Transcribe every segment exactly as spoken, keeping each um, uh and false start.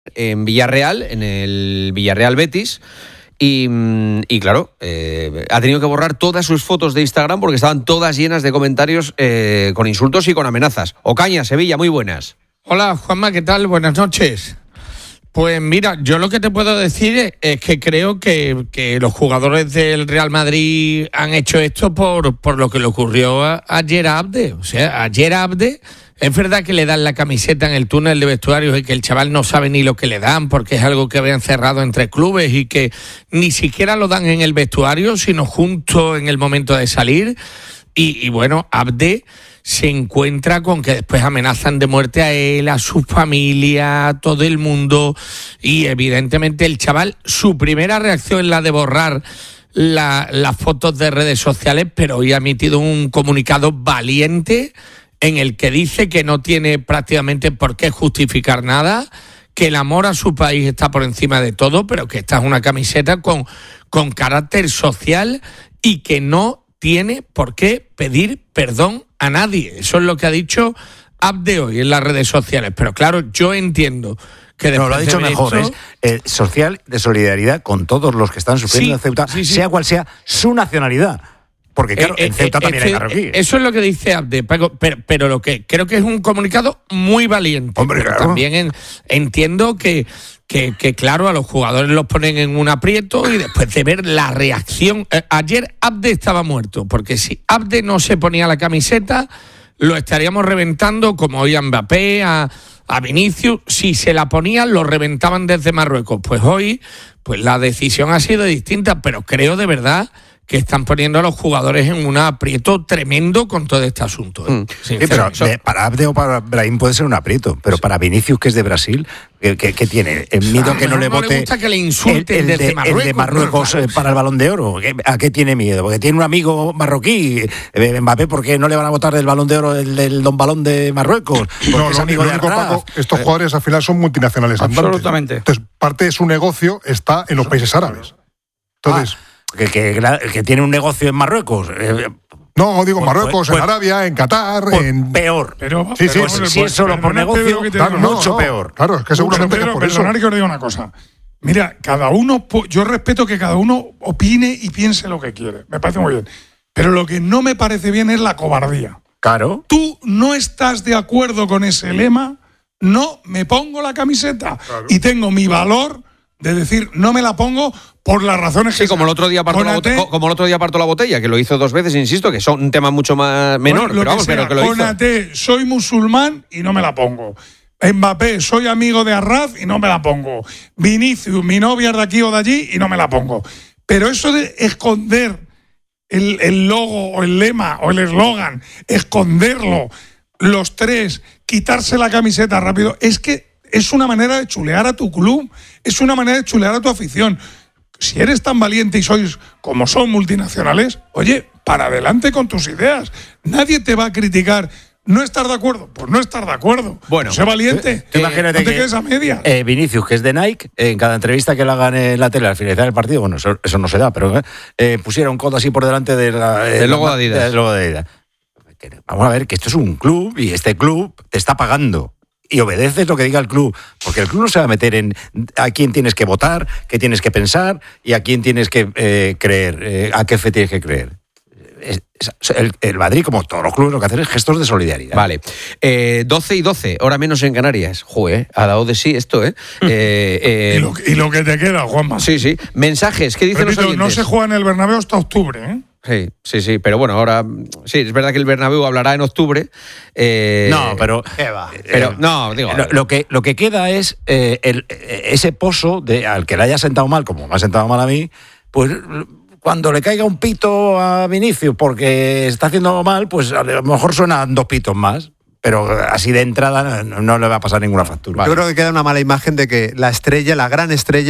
en Villarreal, en el Villarreal Betis. Y, y claro, eh, ha tenido que borrar todas sus fotos de Instagram porque estaban todas llenas de comentarios eh, con insultos y con amenazas. Ocaña, Sevilla, muy buenas. Hola, Juanma, ¿qué tal? Buenas noches. Pues mira, yo lo que te puedo decir es, es que creo que, que los jugadores del Real Madrid han hecho esto por, por lo que le ocurrió a, ayer a Abde. O sea, ayer a Abde... Es verdad que le dan la camiseta en el túnel de vestuarios y que el chaval no sabe ni lo que le dan porque es algo que habían cerrado entre clubes y que ni siquiera lo dan en el vestuario, sino justo en el momento de salir. Y, y bueno, Abde se encuentra con que después amenazan de muerte a él, a su familia, a todo el mundo. Y evidentemente el chaval, su primera reacción es la de borrar la, las fotos de redes sociales, pero hoy ha emitido un comunicado valiente en el que dice que no tiene prácticamente por qué justificar nada, que el amor a su país está por encima de todo, pero que esta es una camiseta con, con carácter social y que no tiene por qué pedir perdón a nadie. Eso es lo que ha dicho Abde hoy en las redes sociales. Pero claro, yo entiendo que no, lo ha dicho de mejor, hecho, es eh, social de solidaridad con todos los que están sufriendo sí, en Ceuta, sí, sí. sea cual sea su nacionalidad. Porque claro, Eh, en Ceuta eh, también eh, hay marroquíes. eh, Eso es lo que dice Abde, pero, pero lo que creo que es un comunicado muy valiente. Hombre, pero claro. también en, entiendo que, que, que, claro, a los jugadores los ponen en un aprieto y después de ver la reacción. Eh, ayer Abde estaba muerto, porque si Abde no se ponía la camiseta, lo estaríamos reventando como hoy a Mbappé, a, a Vinicius. Si se la ponían, lo reventaban desde Marruecos. Pues hoy, pues la decisión ha sido distinta, pero creo de verdad que están poniendo a los jugadores en un aprieto tremendo con todo este asunto. ¿eh? Mm. Sí, pero de, para Abde o para Brahim puede ser un aprieto, pero sí. Para Vinicius, que es de Brasil, ¿qué, qué, qué tiene? ¿El miedo a que no le vote? No le gusta que le insulten el, el desde de, Marruecos. El de Marruecos claro. Para el Balón de Oro. ¿A qué tiene miedo? Porque tiene un amigo marroquí, Mbappé, ¿por qué no le van a votar del Balón de Oro el del Don Balón de Marruecos? Porque no, es lo, amigo lo de único, Paco, estos eh. jugadores al final son multinacionales absolutamente. Andantes. Entonces, parte de su negocio está en los países árabes. Entonces... Ah. Que, que, que tiene un negocio en Marruecos. Eh, no, digo pues, Marruecos, pues, en Arabia, en Qatar, pues, en... Peor. Pero, sí, pero, sí, pero, sí, si es solo por negocio, claro, no, mucho no, peor. Claro, es que seguramente pero, que por perdonar eso... que os diga una cosa. Mira, cada uno, yo respeto que cada uno opine y piense lo que quiere. Me parece muy bien. Pero lo que no me parece bien es la cobardía. Claro. Tú no estás de acuerdo con ese lema, no me pongo la camiseta. Claro. Y tengo mi valor de decir, no me la pongo por las razones sí, que... Sí, como el otro día apartó la botella, como el otro día apartó la botella, que lo hizo dos veces, insisto, que son un tema mucho más menor, bueno, pero vamos, que sea, pero que lo hizo. Konaté, soy musulmán y no me la pongo. Mbappé, soy amigo de Arraf y no me la pongo. Vinicius, mi novia es de aquí o de allí y no me la pongo. Pero eso de esconder el, el logo o el lema o el eslogan, esconderlo, los tres, quitarse la camiseta rápido, es que es una manera de chulear a tu club, es una manera de chulear a tu afición. Si eres tan valiente y sois como son multinacionales, oye, para adelante con tus ideas. Nadie te va a criticar. ¿No estar de acuerdo? Pues no estar de acuerdo. Bueno, sé valiente. Eh, imagínate no te que, quedes a medias. Eh, Vinicius, que es de Nike, en cada entrevista que le hagan en la tele al finalizar el partido, bueno, eso, eso no se da, pero eh, pusiera un codo así por delante de la, eh, del logo la, de Adidas. Del logo de Adidas. Vamos a ver que esto es un club y este club te está pagando. Y obedeces lo que diga el club, porque el club no se va a meter en a quién tienes que votar, qué tienes que pensar y a quién tienes que eh, creer, eh, a qué fe tienes que creer. Es, es, el, el Madrid, como todos los clubes, lo que hacen es gestos de solidaridad. Vale. Eh, doce y doce, hora menos en Canarias. Joder, ha dado de sí esto, ¿eh? eh, eh y, lo, y lo que te queda, Juanma. Sí, sí. Mensajes, ¿qué dicen Repito, los oyentes? No se juega en el Bernabéu hasta octubre, ¿eh? Sí, sí, sí, pero bueno, ahora sí, es verdad que el Bernabéu hablará en octubre. Eh, no, pero, pero no, digo, lo, lo que lo que queda es eh, el, ese pozo de al que le haya sentado mal, como me ha sentado mal a mí, pues cuando le caiga un pito a Vinicius porque está haciendo mal, pues a lo mejor suenan dos pitos más. Pero así de entrada no, no le va a pasar ninguna factura. Yo creo que queda una mala imagen de que la estrella, la gran estrella,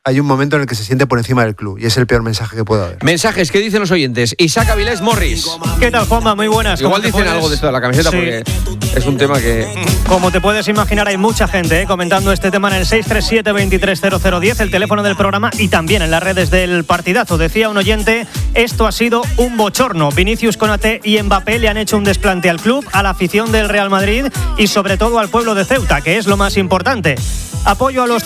hay un momento en el que se siente por encima del club y es el peor mensaje que puede haber. Mensajes, ¿qué dicen los oyentes? Isaac Avilés Morris. ¿Qué tal, Juanma? Muy buenas. Igual dicen puedes... algo de esto de la camiseta sí. porque es un tema que... Como te puedes imaginar, hay mucha gente ¿eh? comentando este tema en el seis tres siete, veintitrés cero cero diez, el teléfono del programa, y también en las redes del partidazo. Decía un oyente, esto ha sido un bochorno. Vinicius, Konaté y Mbappé le han hecho un desplante al club, a la afición del Real Madrid y sobre todo al pueblo de Ceuta, que es lo más importante. Apoyo a los